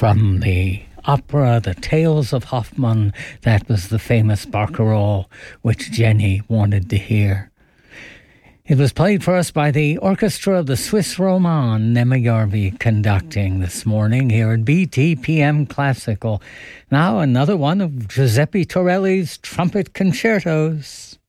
From the opera The Tales of Hoffmann, that was the famous barcarolle which Jenny wanted to hear. It was played for us by the orchestra of the Swiss Roman, Nemajärvi, conducting this morning here at BTPM Classical. Now another one of Giuseppe Torelli's trumpet concertos.